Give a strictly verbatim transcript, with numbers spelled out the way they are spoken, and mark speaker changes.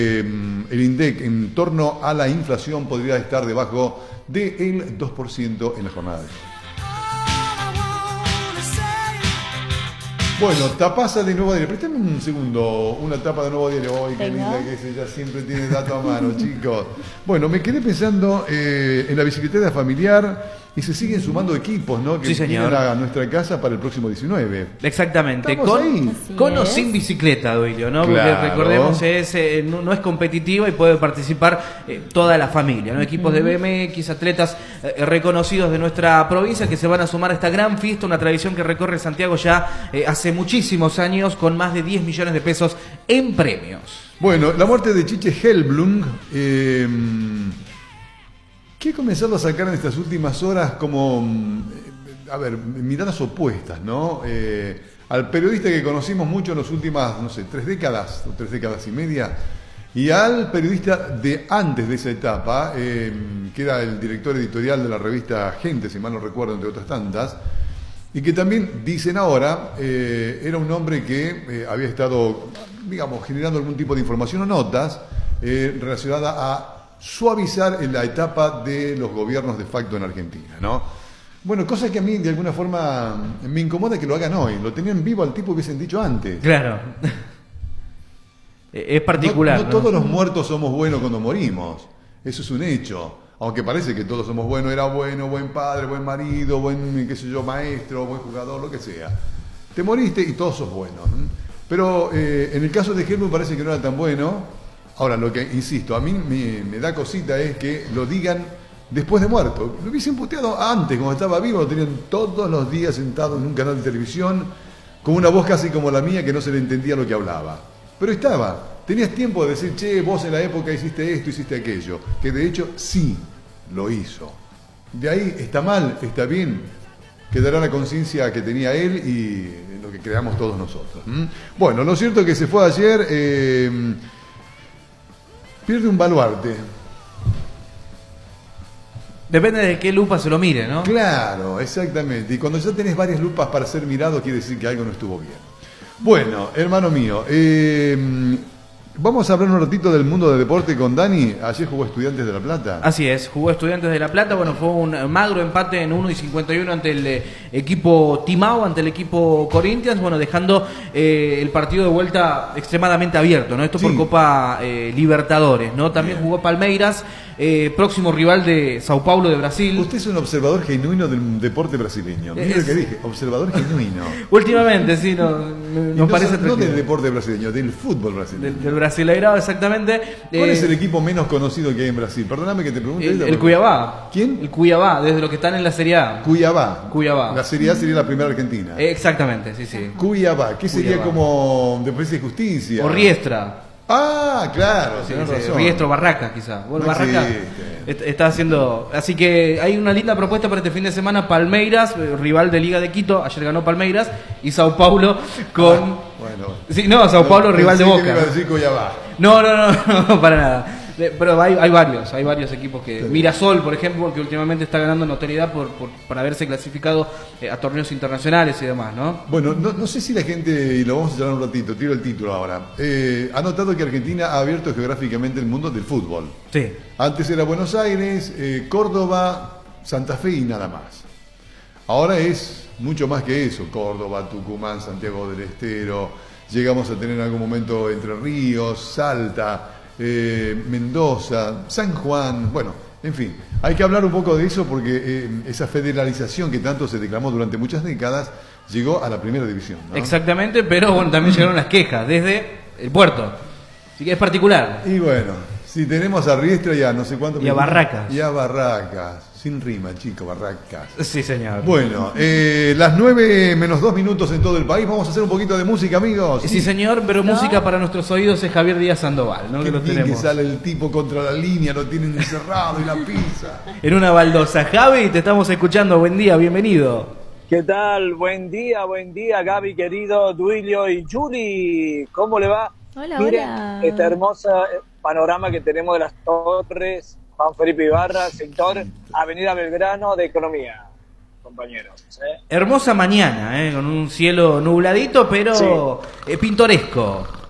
Speaker 1: El INDEC en torno a la inflación podría estar debajo del dos por ciento en la jornada de hoy. Bueno, tapaza de Nuevo Diario. Préstame un segundo, una tapa de Nuevo Diario. ¡Ay, qué linda que es! Ella siempre tiene dato a mano, chicos. Bueno, me quedé pensando eh, en la bicicleta familiar y se siguen sumando equipos, ¿no? Que
Speaker 2: sí,
Speaker 1: vienen a nuestra casa para el próximo diecinueve.
Speaker 2: Exactamente.
Speaker 1: Estamos
Speaker 2: con,
Speaker 1: ahí.
Speaker 2: con o sin bicicleta, Duilio, ¿no?
Speaker 1: Claro.
Speaker 2: Porque recordemos, es, eh, no, no es competitiva y puede participar eh, toda la familia, ¿no? Equipos de B M X, atletas eh, reconocidos de nuestra provincia que se van a sumar a esta gran fiesta, una tradición que recorre Santiago ya eh, hace muchísimos años, con más de diez millones de pesos en premios.
Speaker 1: Bueno, la muerte de Chiche Hellblum, eh, que he comenzado a sacar en estas últimas horas como, a ver, miradas opuestas, ¿no? Eh, al periodista que conocimos mucho en las últimas, no sé, tres décadas, o tres décadas y media, y al periodista de antes de esa etapa, eh, que era el director editorial de la revista Gente, si mal no recuerdo, entre otras tantas, y que también, dicen ahora, eh, era un hombre que eh, había estado, digamos, generando algún tipo de información o notas eh, relacionada a suavizar en la etapa de los gobiernos de facto en Argentina, ¿no? Bueno, cosa que a mí de alguna forma me incomoda que lo hagan hoy. Lo tenían vivo al tipo, hubiesen dicho antes.
Speaker 2: Claro. Es particular.
Speaker 1: No, no,
Speaker 2: ¿no?
Speaker 1: Todos los muertos somos buenos cuando morimos. Eso es un hecho. Aunque parece que todos somos buenos. Era bueno, buen padre, buen marido, buen, qué sé yo, maestro, buen jugador, lo que sea. Te moriste y todos sos buenos. Pero eh, en el caso de Hellblum parece que no era tan bueno. Ahora, lo que, insisto, a mí me, me da cosita es que lo digan después de muerto. Lo hubiesen puteado antes, cuando estaba vivo, lo tenían todos los días sentado en un canal de televisión, con una voz casi como la mía, que no se le entendía lo que hablaba. Pero estaba, tenías tiempo de decir, che, vos en la época hiciste esto, hiciste aquello, que de hecho sí lo hizo. De ahí, está mal, está bien, quedará la conciencia que tenía él y lo que creamos todos nosotros. ¿Mm? Bueno, lo cierto es que se fue ayer... Eh, pierde un baluarte.
Speaker 2: Depende de qué lupa se lo mire, ¿no?
Speaker 1: Claro, exactamente. Y cuando ya tenés varias lupas para ser mirado, quiere decir que algo no estuvo bien. Bueno, hermano mío, eh, vamos a hablar un ratito del mundo del deporte con Dani. Ayer jugó Estudiantes de La Plata.
Speaker 2: Así es, jugó Estudiantes de La Plata. Bueno, fue un magro empate en uno y cincuenta y uno ante el eh, equipo Timao, ante el equipo Corinthians. Bueno, dejando eh, el partido de vuelta extremadamente abierto, ¿no? Esto sí. Por Copa eh, Libertadores, ¿no? También Bien. Jugó Palmeiras, eh, próximo rival de Sao Paulo de Brasil.
Speaker 1: Usted es un observador genuino del deporte brasileño. Mira lo que dije, observador genuino.
Speaker 2: Últimamente, sí, no, nos
Speaker 1: no,
Speaker 2: parece...
Speaker 1: No del deporte brasileño, del fútbol brasileño.
Speaker 2: Del, del brasileirado, exactamente.
Speaker 1: ¿Cuál
Speaker 2: eh,
Speaker 1: es el equipo menos conocido que hay en Brasil? Perdóname que te pregunte.
Speaker 2: El, el Cuiabá.
Speaker 1: ¿Quién?
Speaker 2: El Cuiabá, desde los que están en la Serie A.
Speaker 1: Cuiabá.
Speaker 2: Cuiabá.
Speaker 1: La Serie A sería la primera argentina.
Speaker 2: Eh, exactamente, sí, sí.
Speaker 1: Cuiabá, ¿qué sería
Speaker 2: Cuiabá.
Speaker 1: Como Defensa y Justicia?
Speaker 2: O Riestra.
Speaker 1: Ah, claro,
Speaker 2: sí,
Speaker 1: tenés
Speaker 2: sí,
Speaker 1: razón.
Speaker 2: Riestro, Barraca, quizás. Bueno,
Speaker 1: no
Speaker 2: Barraca est está haciendo... Así que hay una linda propuesta para este fin de semana. Palmeiras, rival de Liga de Quito. Ayer ganó Palmeiras. Y Sao Paulo con... Ah,
Speaker 1: bueno.
Speaker 2: Sí, no, Sao Paulo,
Speaker 1: no,
Speaker 2: rival de Boca.
Speaker 1: Que iba a decir Cuiabá.
Speaker 2: No, no, no, no, para nada. Pero hay, hay varios, hay varios equipos que... Sí. Mirasol, por ejemplo, que últimamente está ganando notoriedad por, por, por haberse clasificado eh, a torneos internacionales y demás, ¿no?
Speaker 1: Bueno, no, no sé si la gente, y lo vamos a charlar un ratito, tiro el título ahora, eh, ha notado que Argentina ha abierto geográficamente el mundo del fútbol.
Speaker 2: Sí.
Speaker 1: Antes era Buenos Aires, eh, Córdoba, Santa Fe y nada más. Ahora es mucho más que eso, Córdoba, Tucumán, Santiago del Estero, llegamos a tener en algún momento Entre Ríos, Salta... Eh, Mendoza, San Juan, bueno, en fin, hay que hablar un poco de eso porque eh, esa federalización que tanto se declamó durante muchas décadas llegó a la primera división, ¿no?
Speaker 2: Exactamente, pero bueno, también llegaron las quejas desde el puerto, así que es particular.
Speaker 1: Y bueno, si tenemos a Riestra y a no sé cuánto...
Speaker 2: Y a Barracas.
Speaker 1: Y a Barracas. Sin rima, chico, Barracas.
Speaker 2: Sí, señor.
Speaker 1: Bueno, eh, las nueve menos dos minutos en todo el país. Vamos a hacer un poquito de música, amigos.
Speaker 2: Sí, señor, pero ¿no? Música para nuestros oídos es Javier Díaz Sandoval, ¿no?
Speaker 1: Qué
Speaker 2: que lo
Speaker 1: bien
Speaker 2: tenemos.
Speaker 1: Que sale el tipo contra la línea, lo tienen encerrado y la pizza.
Speaker 2: En una baldosa. Javi, te estamos escuchando. Buen día, bienvenido.
Speaker 3: ¿Qué tal? Buen día, buen día, Gaby, querido, Duilio y Juli. ¿Cómo le va?
Speaker 4: Hola,
Speaker 3: Miren
Speaker 4: hola.
Speaker 3: Esta hermosa panorama que tenemos de las torres... Juan Felipe Ibarra, sector Avenida Belgrano de Economía, compañeros. ¿eh?
Speaker 2: Hermosa mañana, ¿eh? Con un cielo nubladito, pero sí. eh, pintoresco.